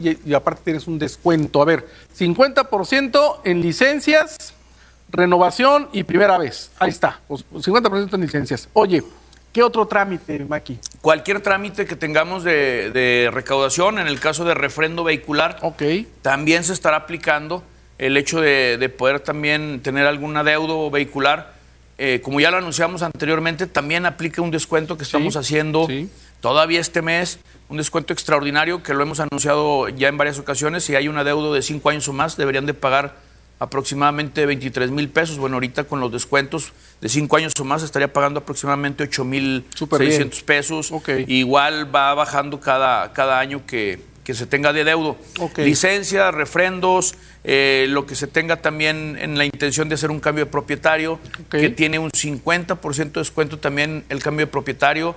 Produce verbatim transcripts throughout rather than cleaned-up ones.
y, y aparte tienes un descuento. A ver, cincuenta por ciento en licencias, renovación y primera vez. Ahí está, pues, cincuenta por ciento en licencias. Oye, ¿qué otro trámite, Maki? Cualquier trámite que tengamos de, de recaudación, en el caso de refrendo vehicular, okay. también se estará aplicando el hecho de, de poder también tener algún adeudo vehicular. Eh, como ya lo anunciamos anteriormente, también aplica un descuento que estamos sí, haciendo sí. todavía este mes, un descuento extraordinario que lo hemos anunciado ya en varias ocasiones. Si hay un adeudo de cinco años o más, deberían de pagar aproximadamente veintitrés mil pesos. Bueno, ahorita con los descuentos de cinco años o más estaría pagando aproximadamente ocho mil seiscientos pesos. Okay. Igual va bajando cada, cada año que, que se tenga de adeudo. Okay. Licencias, refrendos, eh, lo que se tenga también en la intención de hacer un cambio de propietario, okay. que tiene un cincuenta por ciento de descuento también el cambio de propietario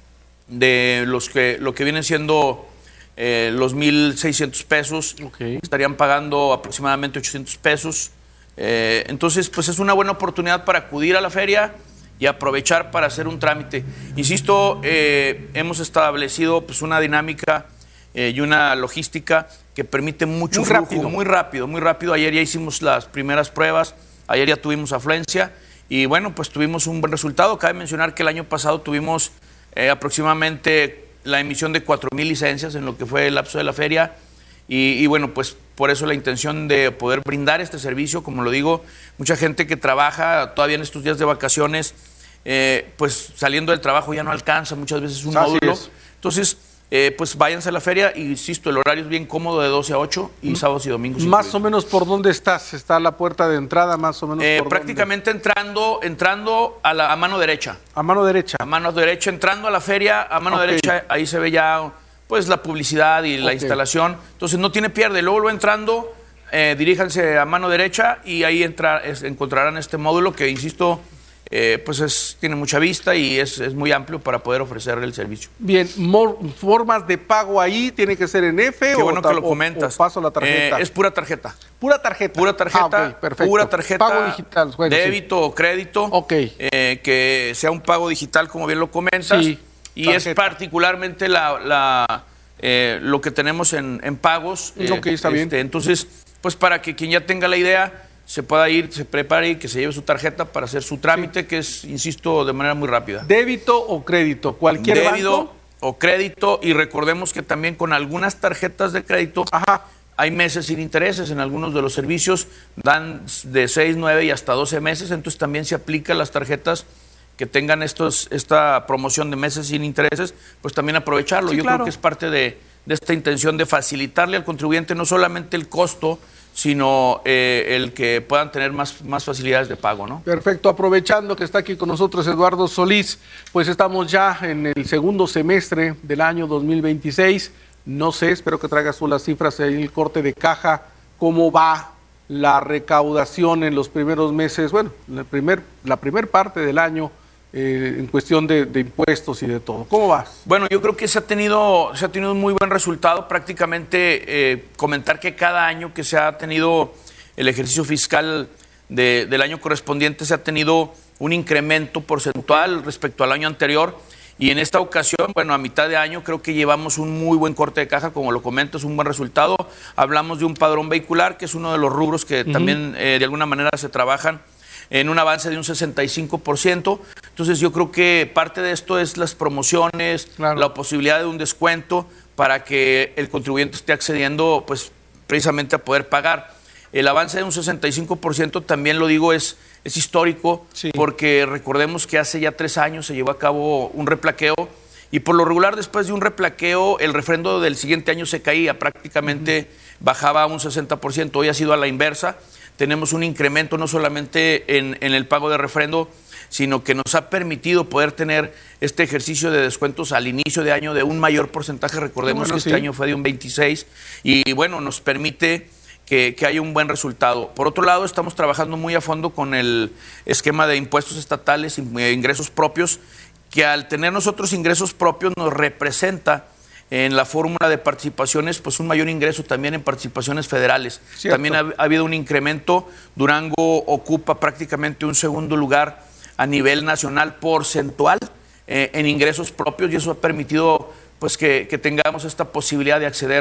de los que, lo que vienen siendo Eh, los mil seiscientos pesos, okay. estarían pagando aproximadamente ochocientos pesos. Eh, entonces, pues es una buena oportunidad para acudir a la feria y aprovechar para hacer un trámite. Insisto, eh, hemos establecido pues una dinámica eh, y una logística que permite mucho muy flujo, rápido. muy rápido, muy rápido. Ayer ya hicimos las primeras pruebas, ayer ya tuvimos afluencia y bueno, pues tuvimos un buen resultado. Cabe mencionar que el año pasado tuvimos eh, aproximadamente la emisión de cuatro mil licencias en lo que fue el lapso de la feria y, y bueno, pues por eso la intención de poder brindar este servicio, como lo digo, mucha gente que trabaja todavía en estos días de vacaciones, eh, pues saliendo del trabajo ya no alcanza muchas veces un Así módulo, es. entonces eh, pues váyanse a la feria y insisto, el horario es bien cómodo de doce a ocho y sábados y domingos. Más incluido. O menos por dónde estás, está la puerta de entrada más o menos eh, por prácticamente dónde? entrando entrando a la a mano derecha. A mano derecha. A mano derecha, entrando a la feria, a mano okay. derecha, ahí se ve ya pues la publicidad y la okay. instalación. Entonces no tiene pierde. Luego lo entrando, eh, diríjanse a mano derecha y ahí entra, es, encontrarán este módulo que, insisto, eh, pues es, tiene mucha vista y es, es muy amplio para poder ofrecerle el servicio. Bien, mor, formas de pago ahí, ¿tiene que ser en F? Qué o bueno que lo comentas. O, o paso la tarjeta. Eh, es pura tarjeta. Pura tarjeta. Pura tarjeta. Ah, okay, perfecto. Pura tarjeta. Pago digital. Bueno, débito sí. o crédito. Ok. Eh, que sea un pago digital, como bien lo comentas. Sí. Y tarjeta. Es particularmente la, la, eh, lo que tenemos en, en pagos. Eh, ok, está este, bien. Entonces, pues para que quien ya tenga la idea se pueda ir, se prepare y que se lleve su tarjeta para hacer su trámite, sí. que es, insisto, de manera muy rápida. ¿Débito o crédito? ¿Cualquier Débito banco? o crédito, y recordemos que también con algunas tarjetas de crédito Ajá. hay meses sin intereses. En algunos de los servicios dan de seis, nueve y hasta doce meses, entonces también se aplica las tarjetas que tengan estos, esta promoción de meses sin intereses, pues también aprovecharlo. Sí, Yo claro. creo que es parte de, de esta intención de facilitarle al contribuyente no solamente el costo, sino eh, el que puedan tener más, más facilidades de pago, ¿no? Perfecto, aprovechando que está aquí con nosotros Eduardo Solís, pues estamos ya en el segundo semestre del año dos mil veintiséis, no sé, espero que traigas tú las cifras en el corte de caja, cómo va la recaudación en los primeros meses, bueno, la primer, la primer parte del año, Eh, en cuestión de, de impuestos y de todo. ¿Cómo vas? Bueno, yo creo que se ha tenido, se ha tenido un muy buen resultado. Prácticamente eh, comentar que cada año que se ha tenido el ejercicio fiscal de, del año correspondiente se ha tenido un incremento porcentual respecto al año anterior. Y en esta ocasión, bueno, a mitad de año creo que llevamos un muy buen corte de caja, como lo comentas, un buen resultado. Hablamos de un padrón vehicular, que es uno de los rubros que uh-huh. también eh, de alguna manera se trabajan, en un avance de un sesenta y cinco por ciento. Entonces yo creo que parte de esto es las promociones, claro. la posibilidad de un descuento para que el contribuyente esté accediendo pues precisamente a poder pagar. El avance de un sesenta y cinco por ciento también lo digo es, es histórico, sí. porque recordemos que hace ya tres años se llevó a cabo un replaqueo y por lo regular después de un replaqueo el refrendo del siguiente año se caía, prácticamente uh-huh. bajaba a un sesenta por ciento, hoy ha sido a la inversa. Tenemos un incremento no solamente en, en el pago de refrendo, sino que nos ha permitido poder tener este ejercicio de descuentos al inicio de año de un mayor porcentaje. Recordemos bueno, que sí. este año fue de un veintiséis y bueno, nos permite que, que haya un buen resultado. Por otro lado, estamos trabajando muy a fondo con el esquema de impuestos estatales y ingresos propios, que al tener nosotros ingresos propios nos representa en la fórmula de participaciones, pues un mayor ingreso también en participaciones federales. Cierto. También ha, ha habido un incremento. Durango ocupa prácticamente un segundo lugar a nivel nacional porcentual eh, en ingresos propios y eso ha permitido pues que, que tengamos esta posibilidad de acceder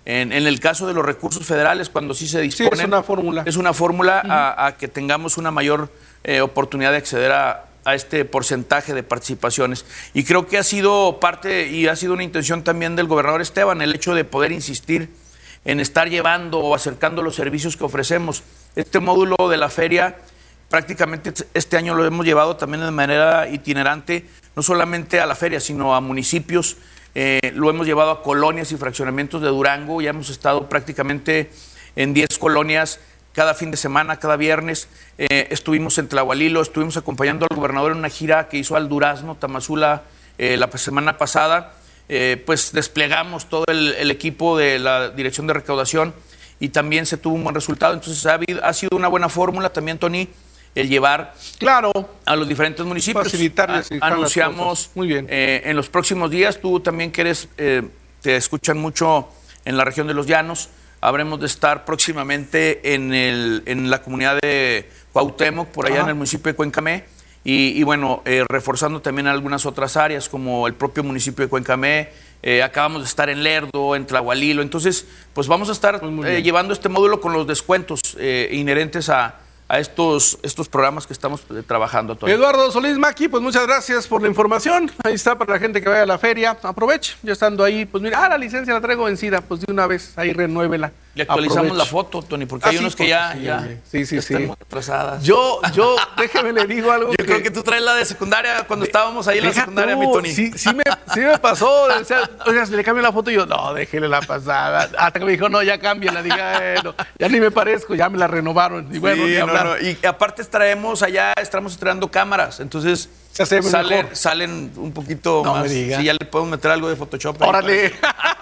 En, en el caso de los recursos federales, cuando sí se disponen... Sí, es una fórmula. Es una fórmula uh-huh. a, a que tengamos una mayor eh, oportunidad de acceder a, a este porcentaje de participaciones. Y creo que ha sido parte y ha sido una intención también del gobernador Esteban el hecho de poder insistir en estar llevando o acercando los servicios que ofrecemos. Este módulo de la feria prácticamente este año lo hemos llevado también de manera itinerante, no solamente a la feria, sino a municipios. Eh, lo hemos llevado a colonias y fraccionamientos de Durango. Ya hemos estado prácticamente en diez colonias cada fin de semana, cada viernes. Eh, estuvimos en Tlahualilo, estuvimos acompañando al gobernador en una gira que hizo al Durazno, Tamazula, eh, la semana pasada. Eh, pues desplegamos todo el, el equipo de la Dirección de Recaudación y también se tuvo un buen resultado. Entonces ha, habido, ha sido una buena fórmula también, Tony, el llevar claro a los diferentes municipios. Facilitarles a, anunciamos muy bien. Eh, en los próximos días, tú también que eres, eh, te escuchan mucho en la región de Los Llanos, habremos de estar próximamente en, el, en la comunidad de Cuauhtémoc, por allá Ajá. en el municipio de Cuencamé, y, y bueno, eh, reforzando también algunas otras áreas, como el propio municipio de Cuencamé. Eh, acabamos de estar en Lerdo, en Tlahualilo. Entonces, pues vamos a estar eh, llevando este módulo con los descuentos eh, inherentes a a estos, estos programas que estamos trabajando. Tony. Eduardo Solís Maqui, pues muchas gracias por la información. Ahí está para la gente que vaya a la feria. Aproveche, ya estando ahí, pues mira, ah, la licencia la traigo vencida, pues de una vez, ahí renuévela. Y actualizamos Aproveche. La foto, Tony, porque ah, hay sí, unos que ya, sí, ya, sí, sí, ya sí. están atrasadas. Yo, yo, déjeme le digo algo. Yo que... creo que tú traes la de secundaria cuando estábamos ahí en la secundaria, tú, mi Tony. Sí, sí me, sí me pasó. O sea, o sea, se le cambió la foto y yo, no, déjele la pasada. Hasta que me dijo, no, ya cámbiala. Dije, eh, no, ya ni me parezco, ya me la renovaron. Y bueno, sí, ni no, no. Y aparte traemos allá, estamos estrenando cámaras, entonces salen, salen un poquito no más. Si ya le podemos meter algo de Photoshop. Órale.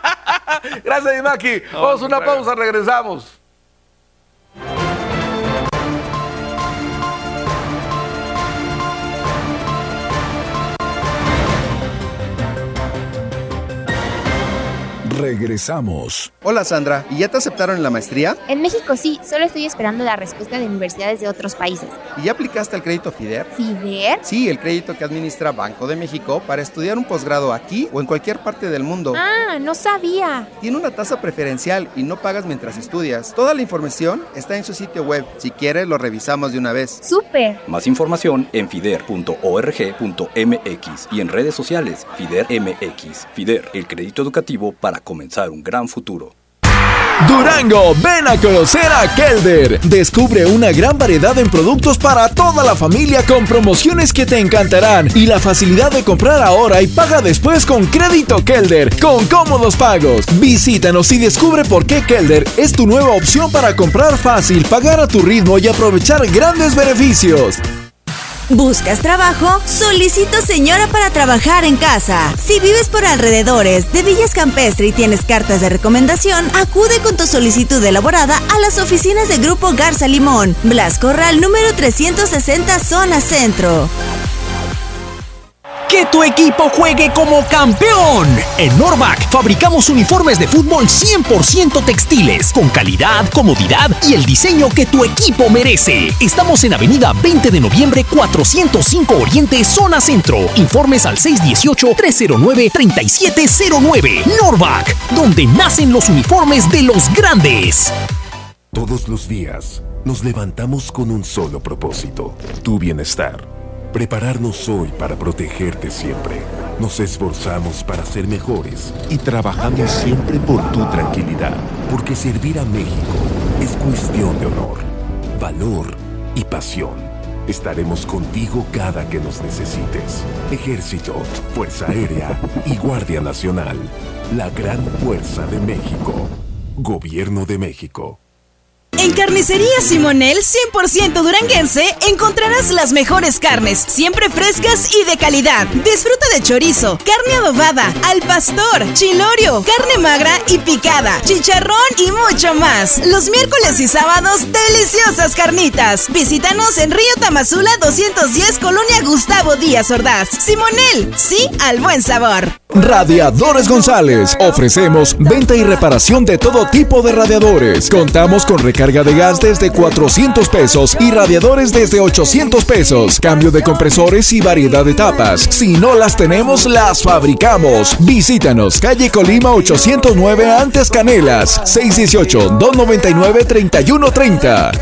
Gracias, Maqui. No, Vamos a una pausa, regresamos. Regresamos. Hola Sandra, ¿y ya te aceptaron en la maestría? En México sí, solo estoy esperando la respuesta de universidades de otros países. ¿Y ya aplicaste al crédito FIDER? ¿FIDER? Sí, el crédito que administra Banco de México para estudiar un posgrado aquí o en cualquier parte del mundo. Ah, no sabía. Tiene una tasa preferencial y no pagas mientras estudias. Toda la información está en su sitio web. Si quieres, lo revisamos de una vez. ¡Súper! Más información en fider punto org punto mx y en redes sociales FIDER M X. FIDER, el crédito educativo para comenzar un gran futuro. Durango, ven a conocer a Kelder. Descubre una gran variedad en productos para toda la familia con promociones que te encantarán y la facilidad de comprar ahora y paga después con crédito Kelder con cómodos pagos. Visítanos y descubre por qué Kelder es tu nueva opción para comprar fácil, pagar a tu ritmo y aprovechar grandes beneficios. ¿Buscas trabajo? Solicito señora para trabajar en casa. Si vives por alrededores de Villas Campestre y tienes cartas de recomendación, acude con tu solicitud elaborada a las oficinas de Grupo Garza Limón, Blas Corral número trescientos sesenta, zona centro. ¡Que tu equipo juegue como campeón! En Norvac fabricamos uniformes de fútbol cien por ciento textiles, con calidad, comodidad y el diseño que tu equipo merece. Estamos en Avenida veinte de noviembre, cuatrocientos cinco Oriente, zona centro. Informes al seis uno ocho, tres cero nueve, tres siete cero nueve. Norvac, donde nacen los uniformes de los grandes. Todos los días nos levantamos con un solo propósito: tu bienestar. Prepararnos hoy para protegerte siempre. Nos esforzamos para ser mejores y trabajamos siempre por tu tranquilidad. Porque servir a México es cuestión de honor, valor y pasión. Estaremos contigo cada que nos necesites. Ejército, Fuerza Aérea y Guardia Nacional. La gran fuerza de México. Gobierno de México. En Carnicería Simonel, cien por ciento duranguense, encontrarás las mejores carnes, siempre frescas y de calidad. Disfruta de chorizo, carne adobada, al pastor, chilorio, carne magra y picada, chicharrón y mucho más. Los miércoles y sábados, deliciosas carnitas. Visítanos en Río Tamazula doscientos diez, Colonia Gustavo Díaz Ordaz. Simonel, sí al buen sabor. Radiadores González. Ofrecemos venta y reparación de todo tipo de radiadores. Contamos con recarga de gas desde cuatrocientos pesos y radiadores desde ochocientos pesos. Cambio de compresores y variedad de tapas. Si no las tenemos, las fabricamos. Visítanos, calle Colima ochocientos nueve Antes Canelas, seis uno ocho, dos nueve nueve, tres uno tres cero.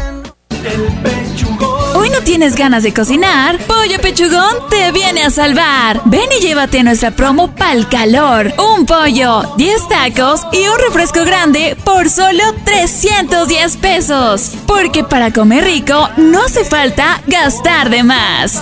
¿Hoy no tienes ganas de cocinar? Pollo Pechugón te viene a salvar. Ven y llévate nuestra promo Pal Calor. Un pollo, diez tacos y un refresco grande por solo trescientos diez pesos. Porque para comer rico no hace falta gastar de más.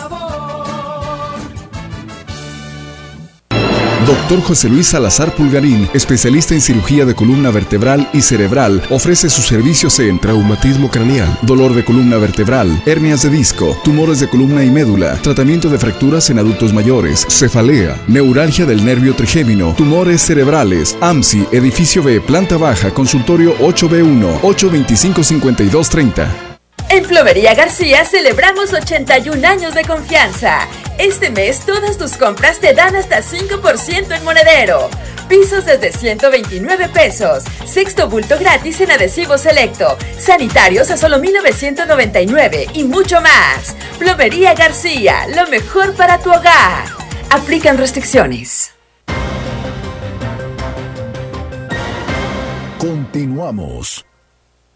Doctor José Luis Salazar Pulgarín, especialista en cirugía de columna vertebral y cerebral, ofrece sus servicios en traumatismo craneal, dolor de columna vertebral, hernias de disco, tumores de columna y médula, tratamiento de fracturas en adultos mayores, cefalea, neuralgia del nervio trigémino, tumores cerebrales, A M S I, edificio B, planta baja, consultorio ocho B uno, ocho veinticinco, cincuenta y dos treinta. En Plomería García celebramos ochenta y un años de confianza. Este mes todas tus compras te dan hasta cinco por ciento en monedero. Pisos desde ciento veintinueve pesos. Sexto bulto gratis en adhesivo selecto. Sanitarios a solo mil novecientos noventa y nueve y mucho más. Plomería García, lo mejor para tu hogar. Aplican restricciones. Continuamos.